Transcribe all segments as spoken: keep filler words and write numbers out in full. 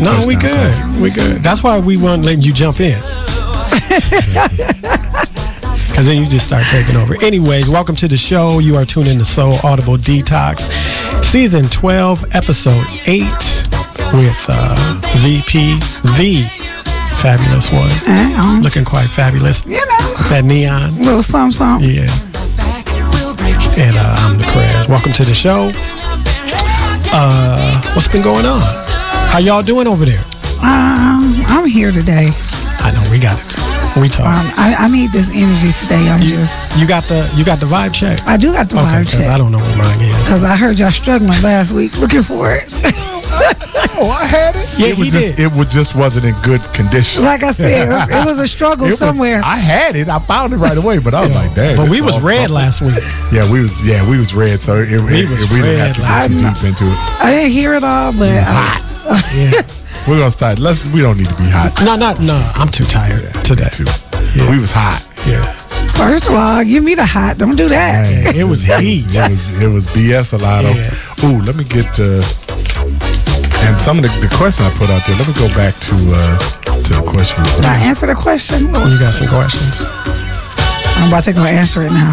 No, touchdown we good. call. We good. That's why we weren't letting you jump in. Because then you just start taking over. Anyways, welcome to the show. You are tuned in to Soul Audible Detox, Season twelve, Episode eight, with uh, V P, the fabulous one. Uh-huh. Looking quite fabulous. You know. That neon. Little something, something. Yeah. And uh, I'm the Krez. Welcome to the show. Uh, what's been going on? How y'all doing over there? Um, I'm here today. I know we got it. We talk. Um, I, I need this energy today. I'm you, just. you got the you got the vibe check. I do got the okay, vibe because check. I don't know what mine is. Because I heard y'all struggling last week looking for it. Oh, I had it. Yeah, it was he just, did. It was just wasn't in good condition. Like I said, it was a struggle It was- somewhere. I had it. I found it right away, but I was like, "Damn!" But this we was all red crumpled. last week. Yeah, we was. Yeah, we was red. So it, it, We it, was we didn't have to red get too last- deep into it. I didn't hear it all, but It was I- hot. Yeah. We're gonna start. Let's. We don't need to be hot. no, not no. I'm too tired today. Too. Yeah. We was hot. Yeah. first of all, give me the hot. Don't do that. Man, It was heat. It was. It was B S a lot of. Yeah. Ooh, let me get to. And some of the, the question I put out there. Let me go back to uh, to the question. Did I answer the question? You got some questions, I'm about to go answer it now.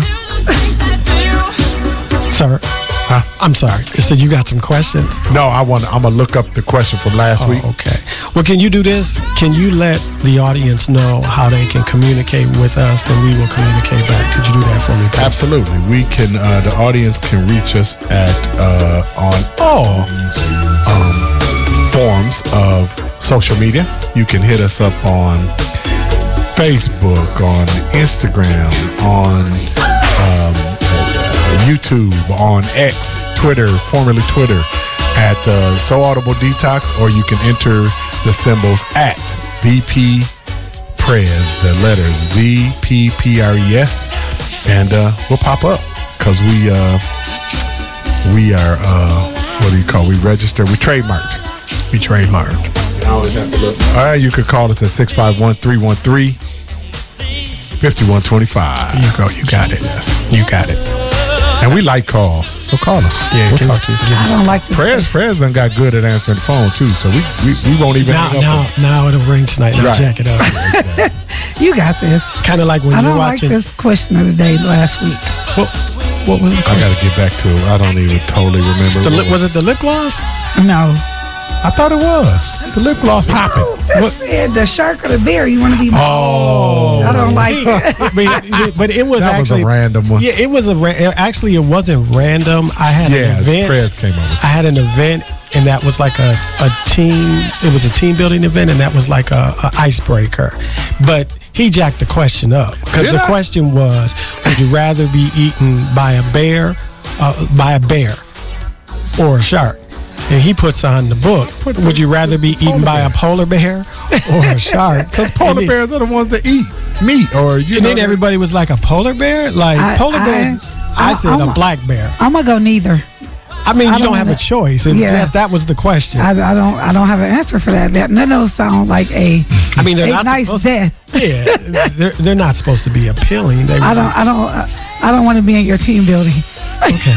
sir? Huh? I'm sorry. You said you got some questions. No, I want. I'm gonna look up the question from last week. Oh, okay. Well, can you do this? Can you let the audience know how they can communicate with us, and we will communicate back? Could you do that for me, please? Absolutely. We can. Uh, the audience can reach us at uh, on all um, forms of social media. You can hit us up on Facebook, on Instagram, on um, YouTube, on X, Twitter, formerly Twitter, at uh, So Audible Detox, or you can enter the symbols at V P Prez, the letters V P P R E S, and uh, we'll pop up because we uh, we are uh, what do you call? We register, we trademarked. We trademarked. All right, you could call us at six five one, three one three, five one two five. You go. You got it. You got it. And we like calls, so call us. Yeah, we'll can- talk to you. give I us don't like this. Prez, Prez done got good at answering the phone too, so we we, we won't even Now, hang up now, on- now it'll ring tonight. Now Right. check it out. You got this. Kind of like when I you're don't like watching. this question of the day last week. What, what was the I question? got to get back to it. I don't even totally remember. The what lip, was it the lip gloss? No. I thought it was the lip gloss popping. This said the shark or the bear. You want to be? Oh, I don't like that. but, but it was That was a actually random one. Yeah, it was a ra- actually it wasn't random. I had Yeah, an event. Prez came up with it. I had an event, and that was like a, a team. It was a team building event, and that was like a, a icebreaker. But he jacked the question up because Did the I? question was: would you rather be eaten by a bear, uh, by a bear, or a shark? And he puts on the book. Would you rather be eaten by a polar bear or a shark? Because polar And then- bears are the ones that eat meat, or you And know. then everybody was like, a polar bear? Like, I- polar I- bears, I, I- said I'm a a- black bear. I'm gonna go neither. I mean, I you don't don't have a wanna- choice. And Yeah. that, that was the question. I, I don't. I don't have an answer for that. That none of those sound like a, I mean, they're a not nice supposed death. Yeah, they're, they're not supposed to be appealing. They were I don't. just- I don't. I don't want to be in your team building. okay.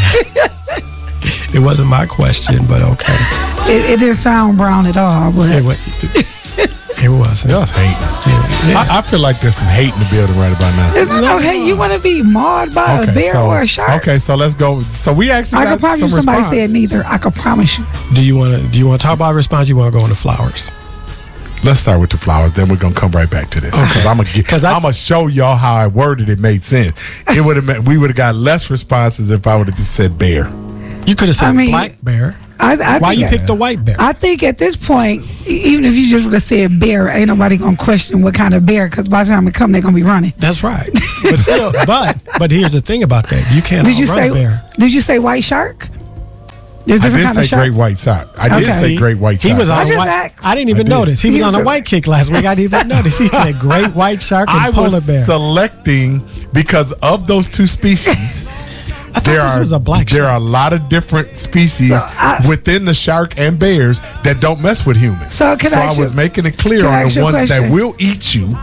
It wasn't my question, but okay. It, it didn't sound brown at all. But It, was, it wasn't. Y'all's hating. Yeah. I, I feel like there's some hate in the building right about now. it's not okay. You want to be mauled by a bear so or a shark? okay, so let's go. So we actually I got can promise some you somebody response. said neither. I can promise you. Do you want to? Do you want to talk about response? You want to go into flowers? Let's start with the flowers, then we're gonna come right back to this. Because I'm gonna get, 'Cause I- I'm gonna show y'all how I worded it made sense. It would have we would have got less responses if I would have just said bear. You could have said I mean, black bear. I, I Why think, you picked the white bear? I think at this point, e- even if you just would have said bear, ain't nobody gonna question what kind of bear. Because by the time it come, they're gonna be running. That's right. But still, but but here's the thing about that: you can't Did you outrun say? a bear. Did you say white shark? There's I different did kind say of shark. great white shark. I did Okay. say great white He shark. was on I a just white. asked. I didn't even I did. notice. He, He was on was a a- white kick last week. I didn't even notice. He said great white shark and I polar was bear. selecting because of those two species. I thought There this are was a black there shark. are a lot of different species So I- within the shark and bears that don't mess with humans. So can I I ask was you- making it clear can I on ask the you a ones that question? will eat you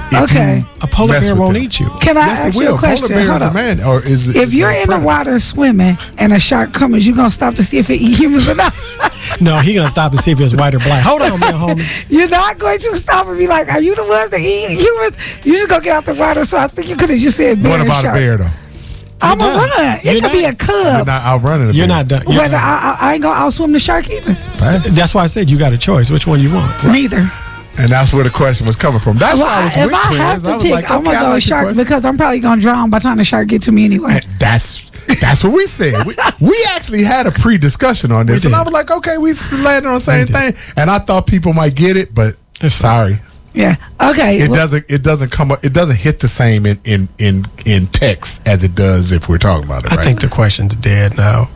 If Okay. you A polar mess bear with won't them. eat you. Can I Yes, ask it you will. a question? Polar bear Hold is a up. man, or is it? If is you're a in the predator. water swimming and a shark comes, you gonna stop to see if it eat humans or not? No, he gonna stop and see if it's white or black. Hold on, man, homie. You're not going to stop and be like, "Are you the ones that eat humans?" You just gonna get out the water. So I think you could have just said bear What and about a shark. bear though? I'm a You're done. runner. It You're could be a You're cub. not outrunning a You're bear. not done. You're Whether done. I, I, I ain't gonna outswim the shark either. Right? That's why I said you got a choice. Which one you want? Neither. And that's where the question was coming from. That's Well, why I was if with I Quiz. have to was pick, like, I'm okay, gonna I go like with the shark question. because I'm probably gonna drown by the time the shark get to me anyway. And that's that's what we said. We, we actually had a pre-discussion on this, We and I did. was like, okay, we landed on the same We did. thing. And I thought people might get it, but It's sorry, Yeah. Okay. it well, doesn't. It doesn't come. up It doesn't hit the same in in in in text as it does if we're talking about it. I Right? think the question's dead now.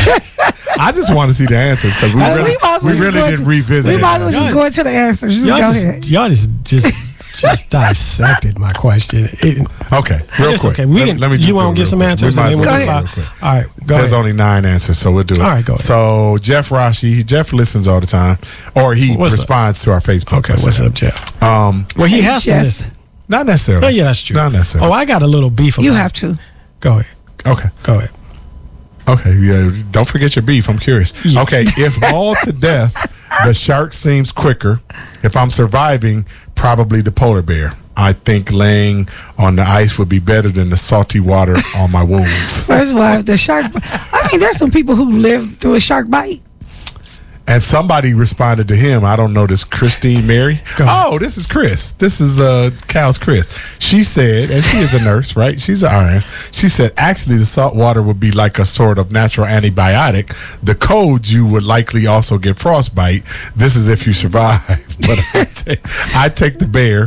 I just want to see the answers because we uh, really, we might as well we just really go didn't to- revisit We it. might as well just Y'all- go into the answers. Just Y'all go just, ahead. y'all just, just, just dissected my question. It, Okay, real just quick. okay. We let, can, let me just you do want it to give real some quick. answers, We and might then as we'll well do do it real five. quick. All right, go There's ahead. only nine answers, so we'll do it. All right, go ahead. So Jeff Rashi, Jeff listens all the time, or he What's up? responds to our Facebook. Okay, what's up, Jeff? Um, Well, he Hey, has to Jeff. listen. not necessarily. Oh, yeah, that's true. Not necessarily. Oh, I got a little beef about You it. have to. Go ahead. Okay. Go ahead. Okay. Yeah. Don't forget your beef. I'm curious. Yeah. Okay. If mauled to death, the shark seems quicker. If I'm surviving, probably the polar bear. I think laying on the ice would be better than the salty water on my wounds. First of all, if the shark. I mean, there's some people who live through a shark bite. And somebody responded to him. I don't know this Christine Mary. Go ahead. Oh, this is Chris. This is uh Cal's Chris. She said, and she is a nurse, right? She's an R N. She said, actually, the salt water would be like a sort of natural antibiotic. The cold, you would likely also get frostbite. This is if you survive. But I take, I take the bear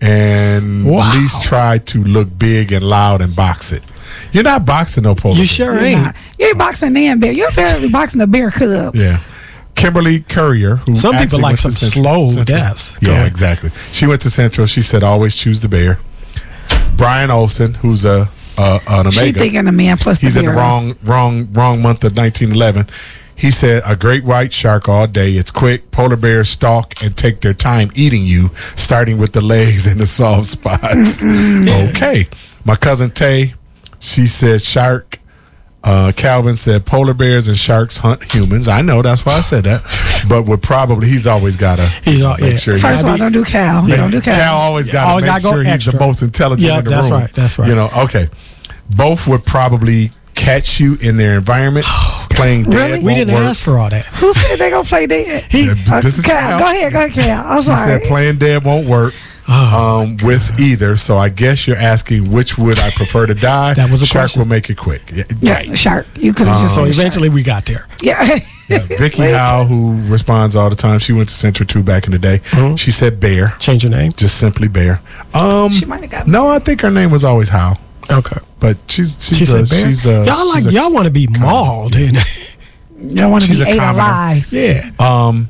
and Wow. at least try to look big and loud and box it. You're not boxing no polar You bear. sure You're ain't. not. You ain't boxing the bear. You're barely boxing a bear cub. Yeah. Kimberly Courier, who Some people actually like went to some Central- slow Central. deaths. Go Yeah, ahead. exactly. She went to Central. She said, always choose the bear. Brian Olson, who's a uh, an Omega. She thinking the man plus the He's bear. in the wrong, wrong, wrong month of nineteen eleven. He said, a great white shark all day. It's quick. Polar bears stalk and take their time eating you, starting with the legs and the soft spots. Okay. My cousin Tay, she said shark. Uh, Calvin said polar bears and sharks hunt humans. I know, that's why I said that. But would probably, he's always got to He's all- make yeah. sure. First of all, be- don't do Cal. Yeah, Don't do Cal. Cal always got to Always make gotta go sure he's extra. the most intelligent Yeah, in the that's room. right, that's right. You know, okay. Both would probably catch you in their environment. Playing dead Really? We won't didn't work. ask for all that. Who said they gonna play dead? He, Yeah, but this is Cal, Cal. go ahead, go ahead, Cal. I'm She sorry. said playing dead won't work Oh. um, with either. So I guess you're asking which would I prefer to die? That was a Shark question. will make it quick. Yeah, yeah, right. shark. You could have Um, just so said eventually we got there. shark. Yeah. Yeah, Vicky Howe, who responds all the time, she went to Central two back in the day. Mhm. She said bear, Change your name. just simply bear. Um, She might have got no, I think her name was always Howe, Okay. but she's she's She a, said bear. she's a, y'all like she's a- y'all want to be mauled. And You don't want to She's be a ate commoner. alive. yeah. Um,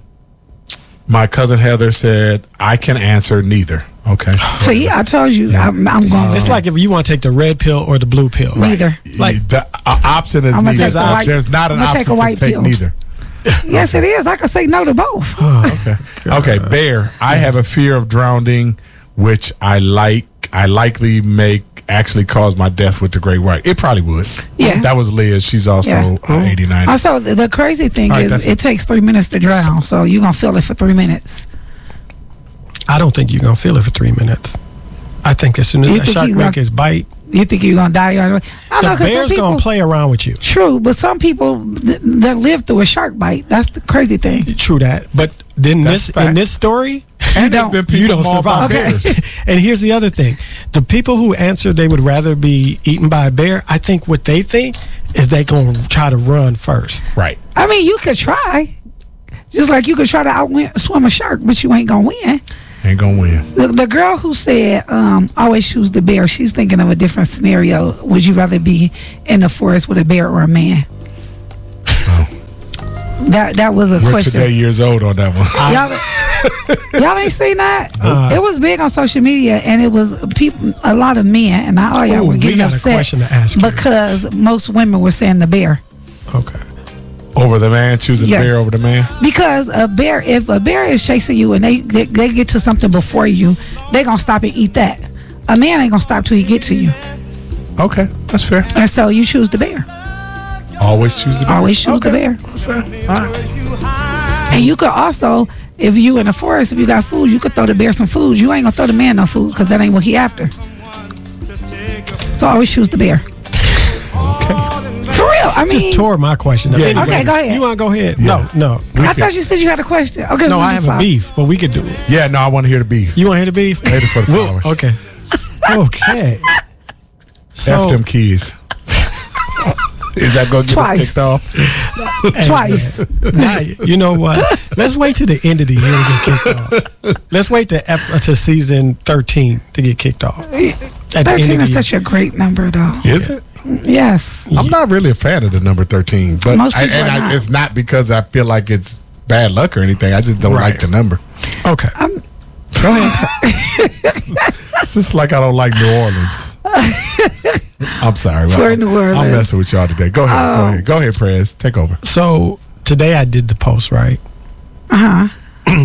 my cousin Heather said I can answer neither. Okay, See, I told you, I'm, I'm going. It's like if you want to take the red pill or the blue pill. neither. Like- the uh, option is I'm gonna neither. take the white- There's not an I'm gonna take option a white to take pill. neither. Yes, it is. I could say no to both. Okay. Okay, bear. I have a fear of drowning, which I like. I likely make actually cause my death with the great white. It probably would. Yeah. That was Liz. She's also Yeah. uh, eighty-nine. Also, the, the crazy thing All right, is, that's it it. takes three minutes to drown, so you're gonna feel it for three minutes. I don't think you're gonna feel it for three minutes. I think as soon as You that think shark he's make gonna- his bite, You think you're gonna die? I don't the know, 'cause some bear's people- gonna play around with you. True, but some people th- that live through a shark bite. That's the crazy thing. True that. But then That's this fact. in this story, and there's don't- been people you don't mauled by survive. bears. And here's the other thing: the people who answer they would rather be eaten by a bear. I think what they think is they gonna try to run first. Right. I mean, you could try, just like you could try to outwin swim a shark, but you ain't gonna win. Ain't gonna win. The, the girl who said um, always choose the bear, she's thinking of a different scenario. Would you rather be in the forest with a bear or a man? That that was a We're question. today years old on that one. Y'all, y'all ain't seen that? Uh, it was big on social media, and it was people, a lot of men, and not all y'all Ooh, were we getting got a upset question to ask you. because most women were saying the bear. Okay. Over the man, choosing Yes. the bear over the man. Because a bear, if a bear is chasing you and they, they they get to something before you, they gonna stop and eat that. A man ain't gonna stop till he get to you. Okay, that's fair. And so you choose the bear. Always choose the bear. Always choose okay. the bear. That's fair. All right. And you could also, if you in the forest, if you got food, you could throw the bear some food. You ain't gonna throw the man no food because that ain't what he after. So always choose the bear. Okay. For real. I mean, Just tore my question. Yeah. Anyways, Okay, go ahead. You want to go ahead? Yeah. No, no. I thought you said you had a question. Okay. No, we I can have a follow. beef, but we could do it. Yeah, no, I want to hear the beef. You want to hear the beef? Later for the Well, flowers. okay. Okay. So, F them keys. Is that going to get Twice. us kicked off? hey, Twice. man, now, you know what? Let's wait till the end of the year to get kicked off. Let's wait to, ep- to season thirteen to get kicked off. At the end thirteen of the is year. such a great number, though. Is it? Yes. I'm not really a fan of the number thirteen, but Most I, people and are I, not. it's not because I feel like it's bad luck or anything. I just don't Right. like the number. Okay. I'm, Go ahead. It's just like I don't like New Orleans. I'm sorry. For I'm, New Orleans. I'm messing with y'all today. Go ahead. Go ahead. Go ahead, Prez. Take over. So today I did the post, right? uh huh.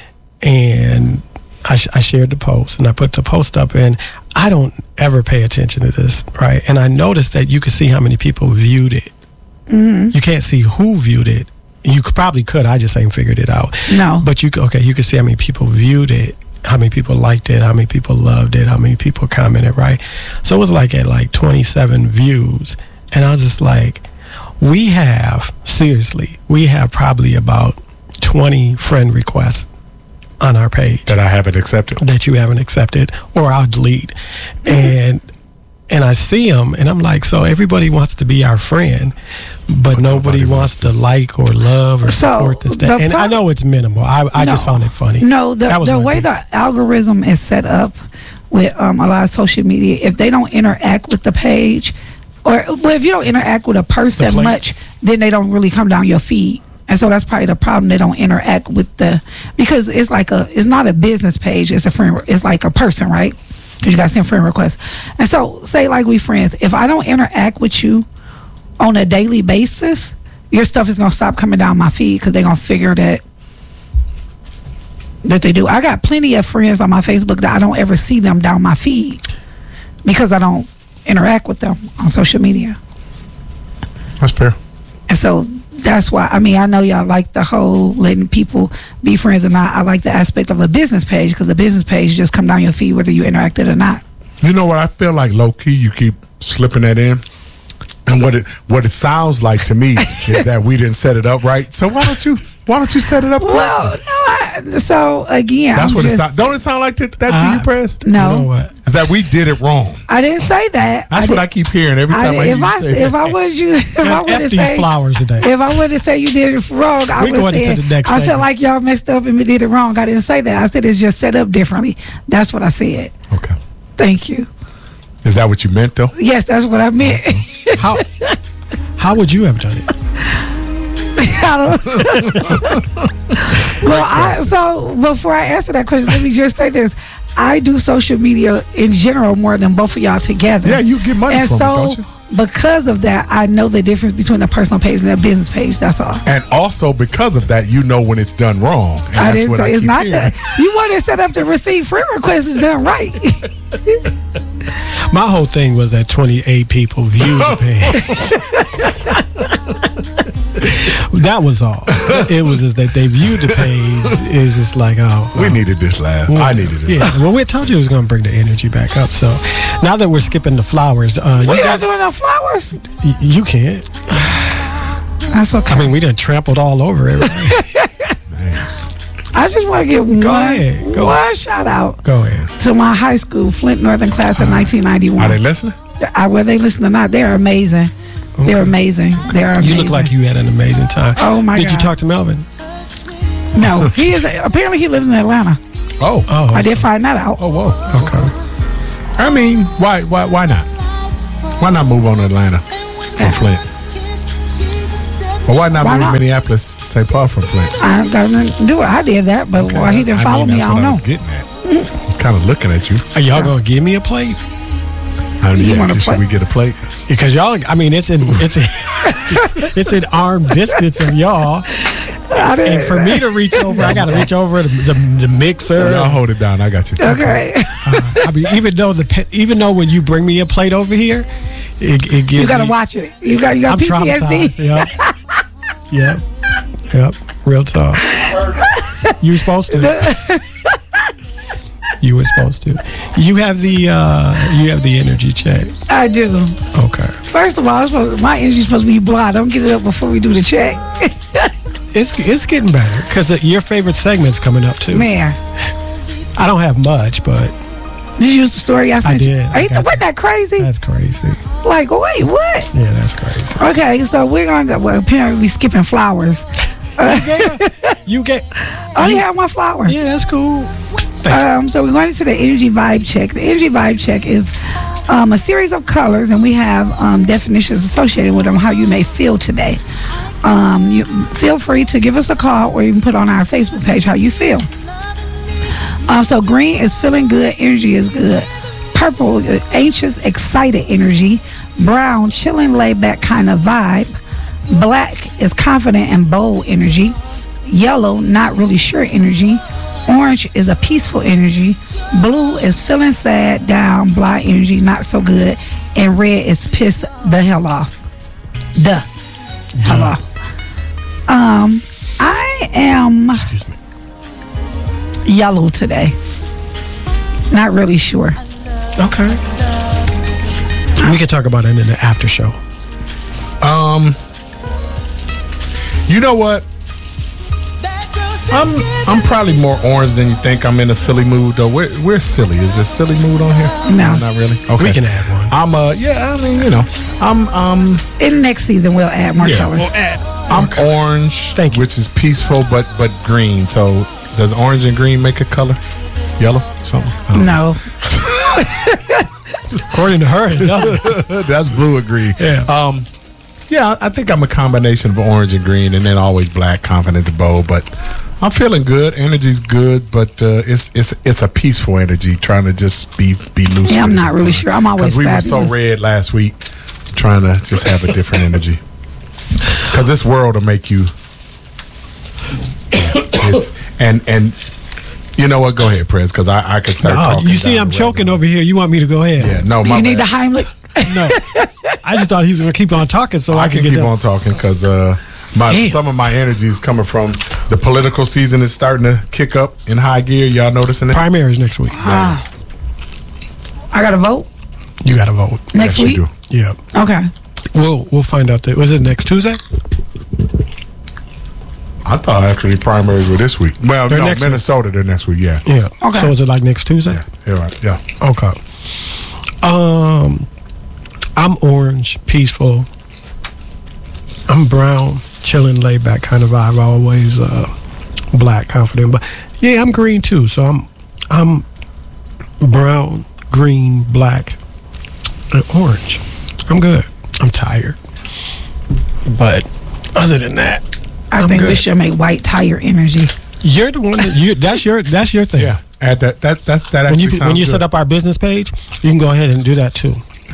And I, sh- I shared the post and I put the post up, and I don't ever pay attention to this, right? And I noticed that you could see how many people viewed it. Mm-hmm. You can't see who viewed it. You could, probably could. I just ain't figured it out. No. But you could, okay, you could see how many people viewed it, how many people liked it, how many people loved it, how many people commented, right? So it was like at like twenty-seven views. And I was just like, we have, seriously, we have probably about twenty friend requests on our page That I haven't accepted. that you haven't accepted, or I'll delete. And and I see them, and I'm like, so everybody wants to be our friend, but nobody, nobody wants to like or love or So, support this. the That. And I pro- know it's minimal. I, I just No. found it funny. No, the, That was the my way beef. the algorithm is set up with um, a lot of social media, if they don't interact with the page, or well, if you don't interact with a person plates. much, then they don't really come down your feed. And so that's probably the problem. They don't interact with the, because it's like a, it's not a business page. It's a friend. It's like a person, right? Because you got to send friend requests. And so say like we friends. If I don't interact with you on a daily basis, your stuff is gonna stop coming down my feed because they're gonna figure that that they do. I got plenty of friends on my Facebook that I don't ever see them down my feed because I don't interact with them on social media. That's fair. And so that's why, I mean, I know y'all like the whole letting people be friends, and I, I like the aspect of a business page because the business page just come down your feed whether you interacted or not. You know what? I feel like low key you keep slipping that in. And what it what it sounds like to me is that we didn't set it up right. So why don't you why don't you set it up correctly? Well, no, I, so again, That's I'm what just, it sounds. Don't it sound like to, that to I- you, Prez? No, You know what? Is that we did it wrong? I didn't say that. That's I what I keep hearing every time I, I, hear if you I say if that. I was you, if I Man, would F have these say flowers today. if I would have say you did it wrong, I We would going have into said the next I feel segment. like y'all messed up and did it wrong. I didn't say that. I said it's just set up differently. That's what I said. Okay. Thank you. Is that what you meant though? Yes, that's what I meant. How how would you have done it? I don't- well, I so before I answer that question, let me just say this. I do social media in general more than both of y'all together. Yeah, you get money and from so, it, don't you? because of that, I know the difference between a personal page and a business page. That's all. And also because of that, you know when it's done wrong. And I that's didn't what say I it's keep not hearing. that. You want to set up to receive friend requests is done right. My whole thing was that twenty-eight people viewed the page. That was all. It was just that they viewed the page. It's just like, oh, We oh. needed this laugh. I needed it. Yeah, well, we told you it was going to bring the energy back up. So now that we're skipping the flowers, uh, you We got not doing no flowers. y- you can't. That's okay. I mean, we done trampled all over it. I just want to give one, ahead. Go one shout out Go ahead. to my high school, Flint Northern class of nineteen ninety-one. Are they listening? I, whether they listen or not, they're amazing. They're amazing. They're amazing. You look like you had an amazing time. Oh, my Did you God. talk to Melvin? No, he is. Apparently, he lives in Atlanta. Oh. Oh, I did find that out. Oh, whoa. okay. I mean, why, why, why not? Why not move on to Atlanta from Flint? Or why not Why move not? to Minneapolis, Saint Paul from Flint? I don't got nothing to do it. I did that, but why he didn't I follow mean, me, I that's don't what I know. was getting at. I was kind of looking at you. Are y'all going to give me a plate? I mean, You yeah, want a should plate? we get a plate? Because y'all, I mean, it's in it's in, it's in arm distance of y'all. I didn't- And for me to reach over, I got to reach over the, the, the mixer. I'll hold it down. I got you. Okay. Uh, I mean, even though the pe- even though when you bring me a plate over here, it, it gives You gotta me, watch it. You got you got I'm P T S D. traumatized. Yep. Yep. Yep. Real talk. You were supposed to. You were supposed to. You have the uh, you have the energy check. I do. Okay. First of all, I'm supposed, my energy's supposed to be blah. Don't get it up before we do the check. It's it's getting better because your favorite segment's coming up too. Man, I don't have much, but did you use the story I sent I did. you? I Ain't got wasn't that crazy? that's crazy. Like, wait, what? Yeah, that's crazy. Okay, so we're gonna go. Well, apparently we skipping flowers. You get. I only have one flower. Yeah, that's cool. Um, so we're going into the energy vibe check. The energy vibe check is um, a series of colors, and we have um, definitions associated with them, how you may feel today. Um, you feel free to give us a call or even put on our Facebook page how you feel. Um, so green is feeling good, energy is good. Purple, uh, anxious, excited energy. Brown, chilling, laid back kind of vibe. Black is confident and bold energy. Yellow, not really sure energy. Orange is a peaceful energy. Blue is feeling sad, down, blah energy, not so good. And red is pissed the hell off. The hell off. Um, I am Excuse me. yellow today. Not really sure. Okay. We can talk about it in the after show. Um, you know what? I'm I'm probably more orange than you think. I'm in a silly mood though. We're, we're silly. Is there silly mood on here? No. not really. Okay, We can add one. I'm uh yeah. I mean you know I'm um In next season, we'll add more yeah. colors. We'll add, I'm orange, Thank you. which is peaceful but but green. So does orange and green make a color? Yellow, something? I don't know. No. According to her, no. That's blue or green. Yeah. Um, yeah, I think I'm a combination of orange and green, and then always black, confident, and bold. But I'm feeling good. Energy's good, but uh, it's it's it's a peaceful energy. Trying to just be be loose. Yeah, I'm with it. not really sure. I'm always because we fabulous. were so red last week. Trying to just have a different energy. Because this world will make you. It's, and and you know what? Go ahead, Prez, because I I could start. No, talking you see, down I'm the choking rabbit over here. You want me to go ahead? hole. Yeah, no, Do my you need bad. the Heimlich? No. I just thought he was going to keep on talking so I, I could can get keep done. on talking because uh, my Damn. some of my energy is coming from the political season is starting to kick up in high gear. Y'all noticing it? Primaries next week. Ah. I got to vote You got to vote. next Yes, you week. do. Yeah. Okay. We'll we'll find out. That was it next Tuesday? I thought actually primaries were this week. Well, They're no, next week. Minnesota. They're next week. Yeah. Yeah. Okay. So is it like next Tuesday? Yeah. Right. Yeah. Okay. Um, I'm orange, peaceful. I'm brown, chilling, laid back kind of vibe. Always uh, black, confident. But yeah, I'm green too. So I'm I'm brown, green, black, and orange. I'm good. I'm tired, but other than that, I I'm think we good. should make white tire energy. You're the one that you. That's your. That's your thing. Yeah. At that. That. That's that. When Actually you when sounds you good. set up our business page, you can go ahead and do that too.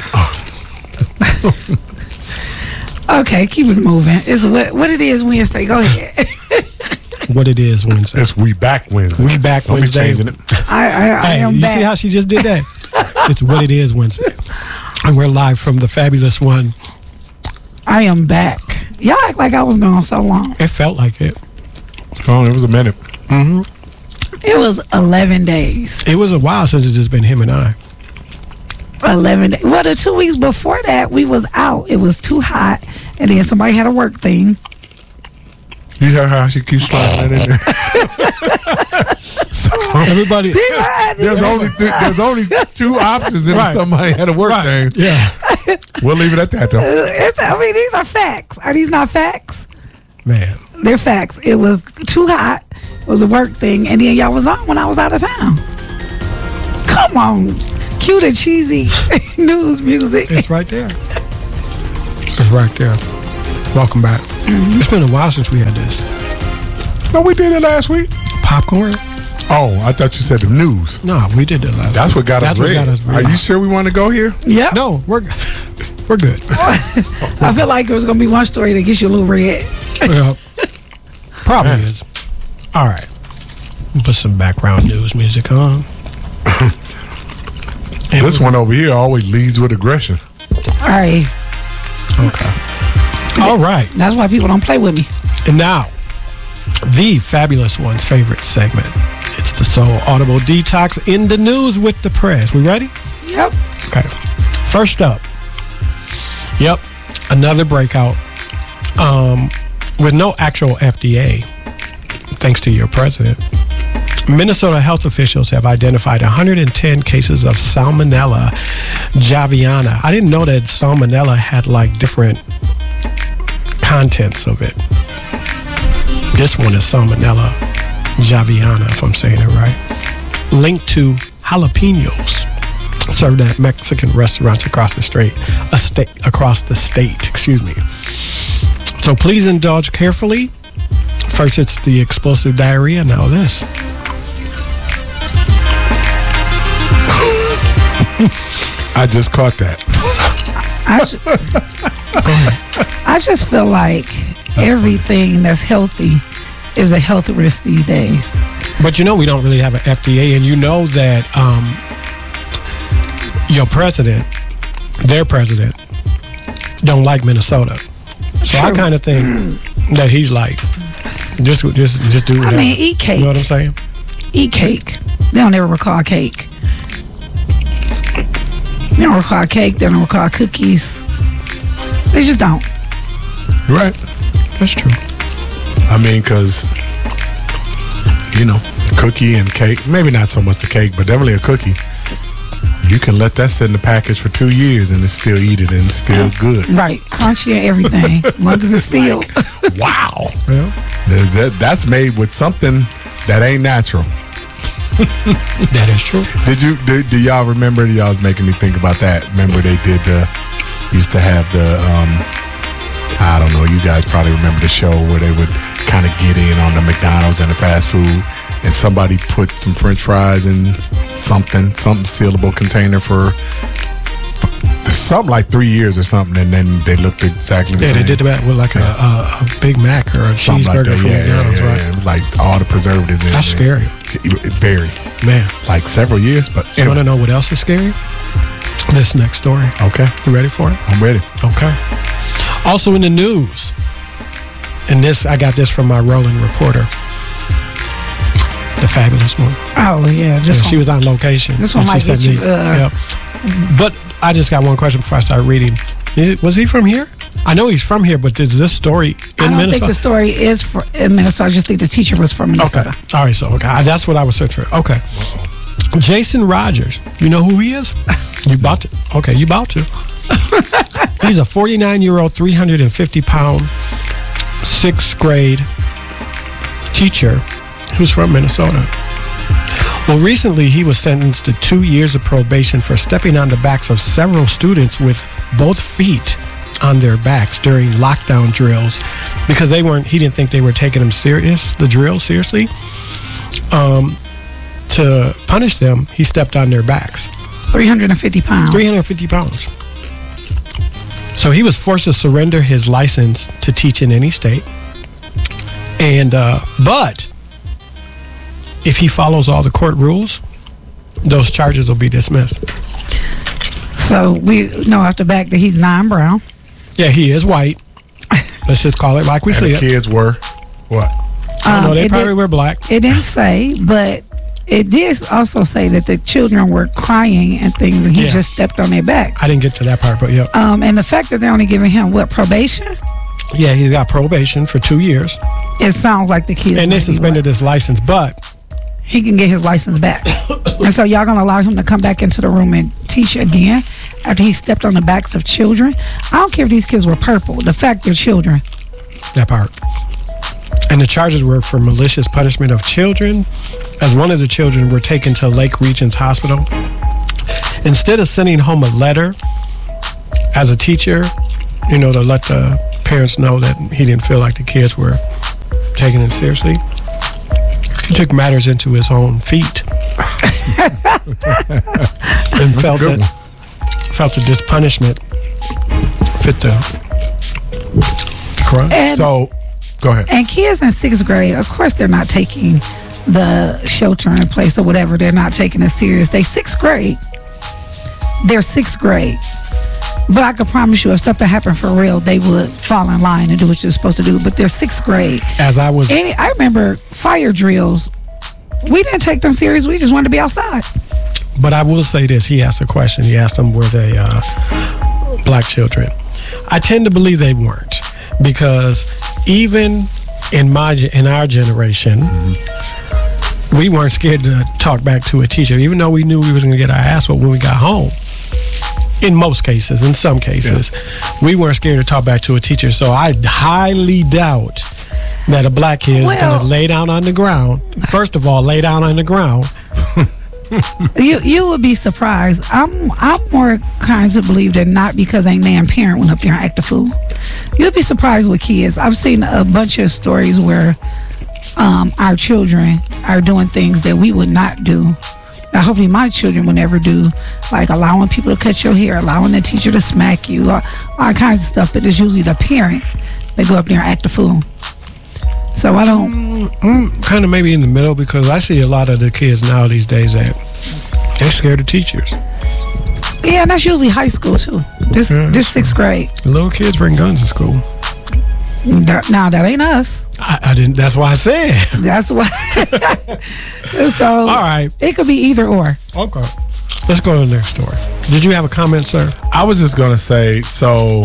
Okay, keep it moving. It's what what it is Wednesday. Go ahead. What it is Wednesday. It's we back Wednesday. We back Don't be Wednesday. changing it. I I, I Hey, am you back. see how she just did that? It's what it is Wednesday. And we're live from the fabulous one. I am back. Y'all act like I was gone so long. It felt like it. Oh, it was a minute. It was eleven days. It was a while since it's just been him and I. eleven days. Well, the two weeks before that, we was out. It was too hot, and then somebody had a work thing. You hear how she keeps sliding that in there? Everybody. There's only th- there's only two options if Right. somebody had a work thing. Yeah. We'll leave it at that though. It's, I mean, these are facts. Are these not facts? Man. They're facts. It was too hot. It was a work thing, and then y'all was on when I was out of town. Come on, cue the cheesy news music. It's right there. It's right there. Welcome back. Mm-hmm. It's been a while since we had this. No, we did it last week. Popcorn? Oh, I thought you said the news. No, we did that last That's week. what got That's us what red. got us Are red. you sure we want to go here? Yep. No, we're we're good. I feel like it was gonna be one story that gets you a little red. Yeah. Probably Man. is. All right. Put some background news music on. This one over here always leads with aggression. All right. Okay. All right. That's why people don't play with me. And now, the fabulous one's favorite segment. It's the Soul Audible Detox in the news with the press. We ready? Yep. Okay. First up. Yep. Another breakout. Um, with no actual F D A, thanks to your president. Minnesota health officials have identified one hundred ten cases of Salmonella Javiana. I didn't know that Salmonella had like different contents of it. This one is Salmonella Javiana, if I'm saying it right. Linked to jalapenos served at Mexican restaurants across the state, a state across the state. Excuse me. So please indulge carefully. First, it's the explosive diarrhea. Now this. I just caught that. I, ju- I just feel like that's everything funny. That's healthy is a health risk these days. But you know we don't really have an F D A, and you know that um, your president, their president, don't like Minnesota. So True. I kind of think that he's like, just just just do whatever. I mean, eat cake. You know what I'm saying? Eat cake. They don't ever recall cake. They don't recall cake. They don't recall cookies. They just don't. You're right. That's true. I mean, because, you know, cookie and cake, maybe not so much the cake, but definitely a cookie. You can let that sit in the package for two years and it's still eat it and it's still good. Right. Crunchy and everything. As long as it's sealed. Like, wow. Yeah. That, that, that's made with something that ain't natural. That is true. Did you do, do y'all remember? Y'all was making me think about that. Remember they did the used to have the um I don't know, you guys probably remember the show where they would kind of get in on the McDonald's and the fast food, and somebody put some French fries in something something sealable container for something like three years or something, and then they looked exactly the yeah, same. they did that with like a, a, a Big Mac or a something cheeseburger like from yeah, McDonald's, yeah, yeah, right? Yeah. Like all the preservatives. That's scary. Very. Man. Like several years, but anyway. You want to know what else is scary? This next story. Okay. You ready for it? I'm ready. Okay. Also in the news, and this, I got this from my Roland reporter, the fabulous one. Oh, yeah. This yeah one, she was on location. This one might get you. Uh, yep. But I just got one question before I start reading. Is it, was he from here? I know he's from here, but is this story in Minnesota? I don't Minnesota? think the story is for, in Minnesota. I just think the teacher was from Minnesota. Okay. All right, so okay. That's what I was searching for. Okay. Jason Rogers. You know who he is? You about to? Okay, you about to. He's a forty-nine-year-old, three hundred fifty pound, sixth grade teacher who's from Minnesota. Well, recently he was sentenced to two years of probation for stepping on the backs of several students with both feet on their backs during lockdown drills because they weren't. He didn't think they were taking them serious, the drill seriously. Um, to punish them, he stepped on their backs. three hundred fifty pounds. three hundred fifty pounds. So he was forced to surrender his license to teach in any state. And uh, but if he follows all the court rules, those charges will be dismissed. So we know off the back that he's non-brown. Yeah, he is white. Let's just call it like we and see the it. Kids were what? Um, no, they probably did, were black. It didn't say, but it did also say that the children were crying and things, and he yeah. just stepped on their back. I didn't get to that part, but yeah. Um, and the fact that they're only giving him what, probation? Yeah, he's got probation for two years. It sounds like the kid. And they suspended his license, but he can get his license back. And so y'all gonna allow him to come back into the room and teach again after he stepped on the backs of children? I don't care if these kids were purple. The fact they're children. That part. And the charges were for malicious punishment of children, as one of the children were taken to Lake Regions Hospital. Instead of sending home a letter as a teacher, you know, to let the parents know that he didn't feel like the kids were taking it seriously, he took matters into his own feet and felt that felt that this punishment fit the crime. So Go ahead. And kids in sixth grade, of course, they're not taking the shelter in place or whatever. They're not taking it serious. They sixth grade. They're sixth grade. But I could promise you, if something happened for real, they would fall in line and do what you're supposed to do. But they're sixth grade. As I was, Any, I remember fire drills. We didn't take them serious. We just wanted to be outside. but I will say this. He asked a question. He asked them, were they uh, black children? I tend to believe they weren't, because even in my in our generation, mm-hmm. we weren't scared to talk back to a teacher, even though we knew we was going to get our ass whooped when we got home. In most cases, in some cases, yeah. we weren't scared to talk back to a teacher. So I highly doubt that a black kid is well, going to lay down on the ground. First of all, lay down on the ground. you you would be surprised. I'm I'm more kind to believe that not because a damn parent went up there and acted a fool. You'd be surprised with kids. I've seen a bunch of stories where um, our children are doing things that we would not do. Now, hopefully my children would never do, like allowing people to cut your hair, allowing the teacher to smack you, all, all kinds of stuff. But it's usually the parent that go up there and act a fool. So I don't. I'm kind of maybe in the middle, because I see a lot of the kids now these days that they're scared of teachers. Yeah, and that's usually high school too. This yeah. this sixth grade. The little kids bring guns to school. That, now that ain't us. I, I didn't. That's why I said. That's why. So all right, it could be either or. Okay, let's go to the next story. Did you have a comment, sir? I was just gonna say, so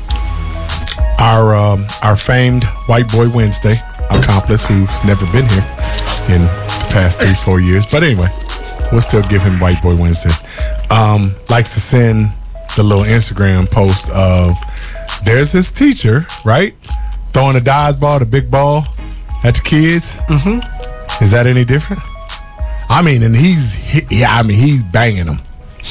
our um, our famed White Boy Wednesday accomplice, who's never been here in the past three four years, but anyway, we'll still give him White Boy Wednesday. Um, likes to send the little Instagram post of, there's this teacher, right, throwing a dodgeball, the big ball, at the kids. Mm-hmm. Is that any different? I mean, and he's, he, yeah, I mean, he's banging them.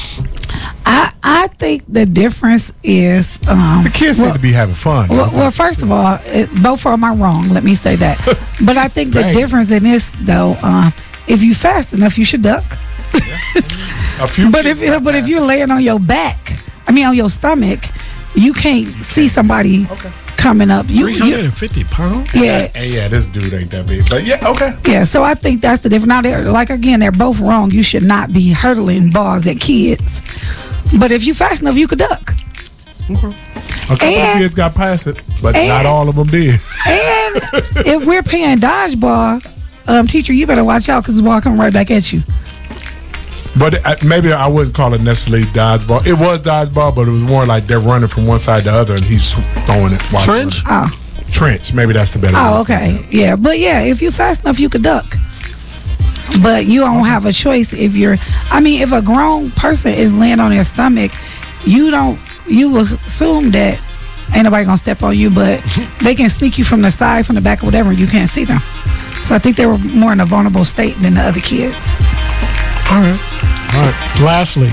I I think the difference is um, the kids well, need to be having fun. Well, well first of all, it, both of them are wrong. Let me say that. But I think the difference in this, though, uh, if you fast enough, you should duck. Yeah. A few. But if but if you're laying on your back, I mean on your stomach, you can't see somebody okay. coming up. You, three hundred fifty pounds? Yeah. Hey, yeah, this dude ain't that big. But yeah, okay. Yeah, so I think that's the difference. Now, they're, like, again, they're both wrong. You should not be hurtling balls at kids. But if you fast enough, you could duck. Okay. A couple and, of kids got past it, but and, not all of them did. And if we're playing dodgeball, um, teacher, you better watch out, because the ball coming right back at you. But uh, maybe I wouldn't call it necessarily dodgeball. It was dodgeball, but it was more like they're running from one side to the other, and he's throwing it. Trench? Oh. Trench. Maybe that's the better Oh, word. okay. Yeah, but yeah, if you fast enough, you could duck. But you don't have a choice if you're, I mean, if a grown person is laying on their stomach, you don't, you assume that ain't nobody gonna step on you, but they can sneak you from the side, from the back, or whatever, and you can't see them. So I think they were more in a vulnerable state than the other kids. All right. All right. Lastly,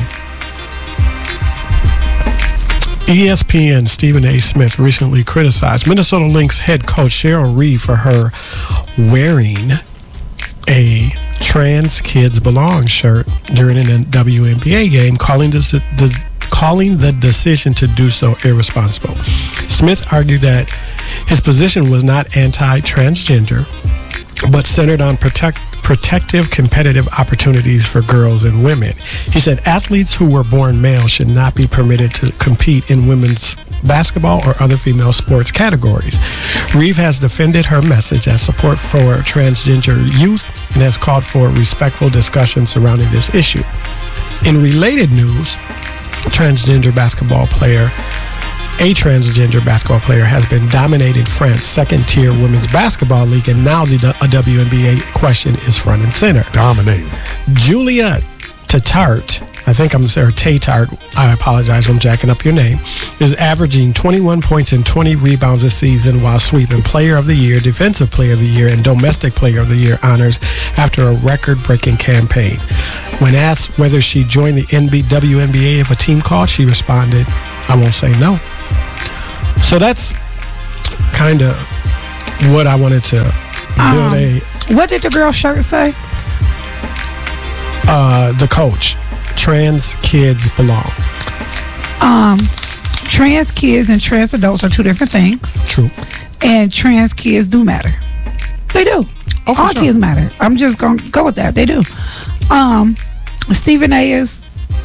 E S P N Stephen A. Smith recently criticized Minnesota Lynx head coach Cheryl Reeve for her wearing a Trans Kids Belong shirt during a W N B A game, calling this the calling the decision to do so irresponsible. Smith argued that his position was not anti-transgender, but centered on protect, protective competitive opportunities for girls and women. He said athletes who were born male should not be permitted to compete in women's basketball or other female sports categories. Reeve has defended her message as support for transgender youth and has called for respectful discussion surrounding this issue. In related news, transgender basketball player A transgender basketball player has been dominating France's second-tier women's basketball league, and now the a W N B A question is front and center. Dominating. Julia Tatart, I think I'm saying Tatart, I apologize if I'm jacking up your name, is averaging twenty-one points and twenty rebounds this season while sweeping Player of the Year, Defensive Player of the Year, and Domestic Player of the Year honors after a record-breaking campaign. When asked whether she joined the W N B A if a team called, she responded, "I won't say no." So that's kind of what I wanted to build um, a... What did the girl's shirt say? Uh, the coach. Trans Kids Belong. Um, trans kids and trans adults are two different things. True. and trans kids do matter. They do. Oh, for All sure. kids matter. I'm just gonna go with that. They do. Um, Stephen A. is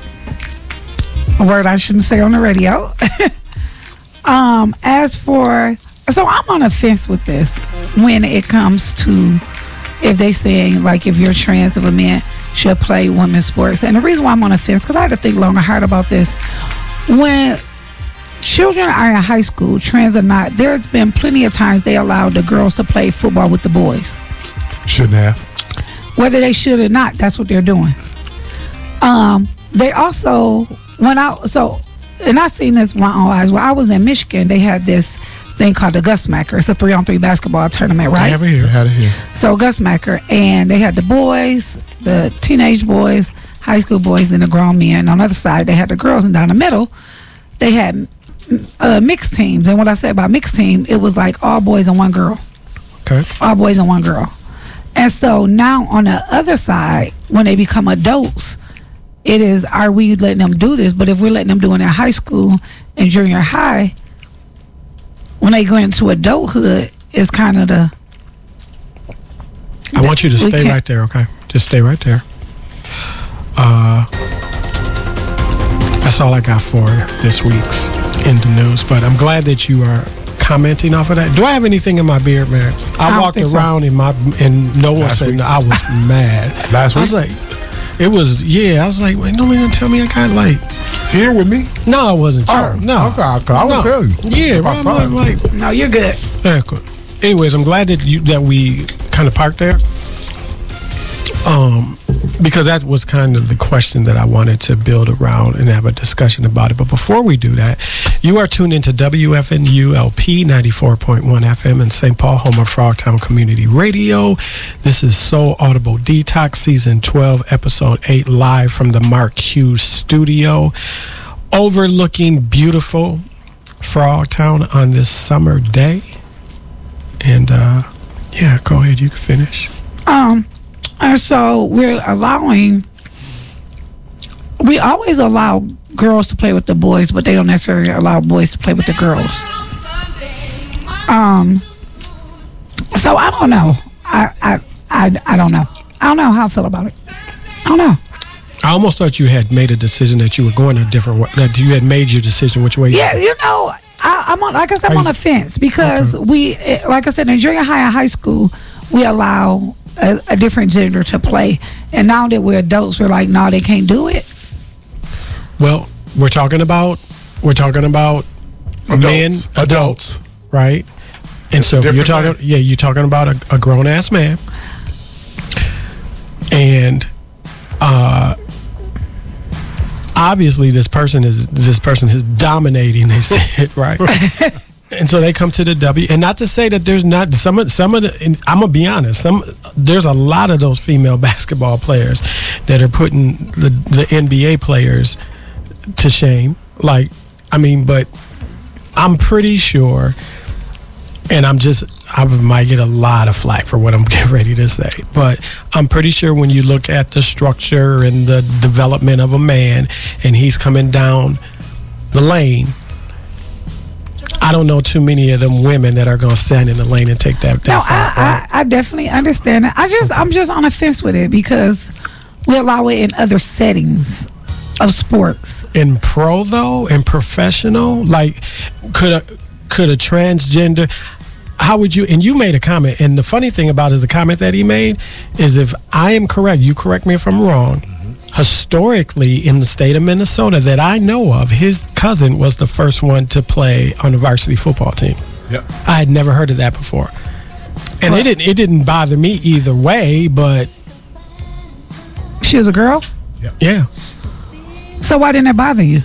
a word I shouldn't say on the radio. um, as for so I'm on the fence with this when it comes to if they saying like if you're trans if a man should play women's sports. And the reason why I'm on the fence because I had to think long and hard about this. When children are in high school, trans or not, there's been plenty of times they allowed the girls to play football with the boys. Shouldn't have. Whether they should or not, that's what they're doing. Um, they also went out. So, and I seen this with my own eyes. When I was in Michigan, they had this thing called the Gusmacker. It's a three-on-three basketball tournament, right? I have it here. They had it here. So Gusmacker, and they had the boys, the teenage boys, high school boys, and the grown men. On the other side, they had the girls, and down the middle, they had uh, mixed teams. And what I said about mixed team, it was like all boys and one girl. Okay. All boys and one girl. And so now on the other side, when they become adults, it is, are we letting them do this? But if we're letting them do it in high school and junior high, when they go into adulthood, it's kind of the... I want you to we stay can't- right there, okay? Just stay right there. Uh, that's all I got for this week's In the News. But I'm glad that you are commenting off of that. Do I have anything in my beard, man? I, I don't walked think so. around in my and Noah Last said week? I was mad. Last I was week? like, it was yeah. I was like, wait, no man, gonna tell me I got like. Here with me? No, I wasn't sure. Oh, no, okay, I- I will no. tell you. Yeah, If I right, saw I'm it. like, No, you're good. yeah, cool. Anyways, I'm glad that you that we kind of parked there. Um, because that was kind of the question that I wanted to build around and have a discussion about it. But before we do that, you are tuned into W F N U L P ninety-four point one F M in Saint Paul, home of Frogtown Community Radio. This is Soul Audible Detox, Season twelve, Episode eight, live from the Mark Hughes Studio, overlooking beautiful Frogtown on this summer day. And, uh, yeah, go ahead, you can finish. Um, and so we're allowing, we always allow girls to play with the boys, but they don't necessarily allow boys to play with the girls. Um, so I don't know. I, I, I, I don't know. I don't know how I feel about it. I don't know. I almost thought you had made a decision that you were going a different way, that you had made your decision which way. Yeah, you know, I, I'm on, like I said, I'm Are on you- the fence because we, eh, like I said, in junior high and high school, we allow a, a different gender to play. And now that we're adults, we're like, no, they can't do it. Well, we're talking about we're talking about Adults. men, adults, right? And so if you're Different talking, man. yeah, you're talking about a, a grown ass man, and uh, obviously this person is this person is dominating. They said right, and so they come to the W. And not to say that there's not some of some of the. And I'm gonna be honest. Some there's a lot of those female basketball players that are putting the the N B A players to shame. Like, I mean, but I'm pretty sure, and I'm just, I might get a lot of flack for what I'm getting ready to say, but I'm pretty sure when you look at the structure and the development of a man and he's coming down the lane, I don't know too many of them women that are going to stand in the lane and take that, that No, fight, I, right? I, I definitely understand it. I just, I'm just on the fence with it because we allow it in other settings of sports. In pro though, in professional, like could a could a transgender, how would you, and you made a comment, and the funny thing about it is the comment that he made is, if I am correct, you correct me if I'm wrong, historically in the state of Minnesota that I know of, his cousin was the first one to play on the varsity football team. Yep. I had never heard of that before, and it didn't it didn't bother me either way, but She was a girl, yeah, so why didn't it bother you?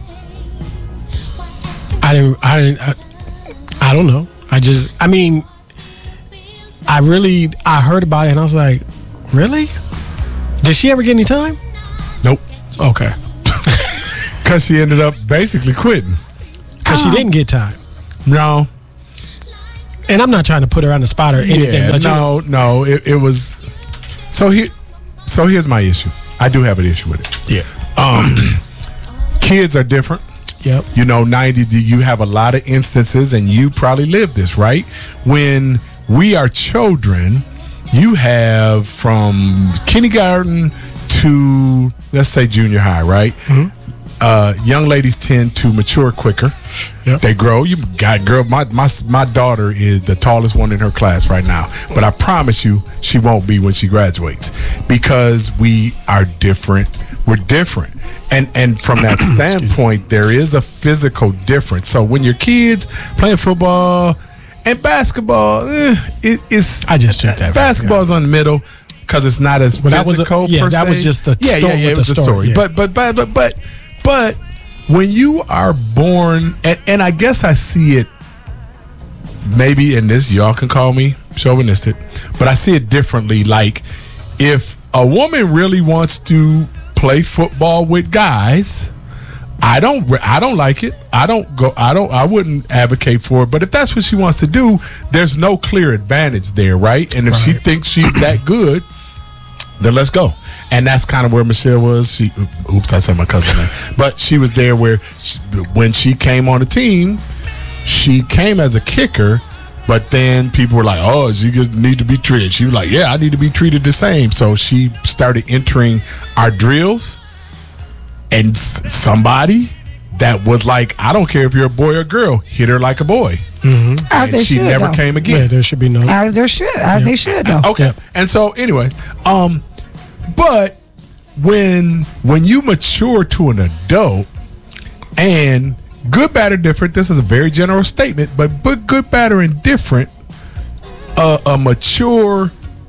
I didn't. I didn't. I, I don't know. I just. I mean, I really. I heard about it and I was like, really? Did she ever get any time? Nope. Okay, Because she ended up basically quitting. because she didn't get time. No. And I'm not trying to put her on the spot or anything. Yeah, but you know, no, no. It, it was. So here, so here's my issue. I do have an issue with it. yeah, Um, kids are different. Yep. You know, ninety, you have a lot of instances, and you probably lived this, right? When we are children, you have from kindergarten to, let's say, junior high, right? Mm-hmm. Uh, young ladies tend to mature quicker. Yep. They grow. You got girl. My my my daughter is the tallest one in her class right now, but I promise you, she won't be when she graduates because we are different. We're different, and and from that standpoint, there is a physical difference. So when your kids playing football and basketball, eh, it, it's I just took that. Basketball's on the middle. Because it's not as but physical. That was a, yeah, per that se. was just the yeah, story. yeah, yeah. It was the story. story. Yeah. But, but but but but but when you are born, and, and I guess I see it. Maybe in this, y'all can call me chauvinistic, but I see it differently. Like if a woman really wants to play football with guys, I don't. I don't like it. I don't go. I don't. I wouldn't advocate for it. But if that's what she wants to do, there's no clear advantage there, right? And if right. she thinks she's that good, then let's go. And that's kind of where Michelle was. She, oops, I said my cousin name, but she was there where she, when she came on the team, she came as a kicker. But then people were like, "Oh, she just need to be treated." She was like, "Yeah, I need to be treated the same." So she started entering our drills. And somebody that was like, I don't care if you're a boy or girl, hit her like a boy. Mm-hmm. As and they she should, never though. came again. Yeah, there should be no. As there should. As yeah. they should, though. Okay. Yeah. And so, anyway, um, but when when you mature to an adult, and good, bad, or different, this is a very general statement, but, but good, bad, or indifferent, uh, a mature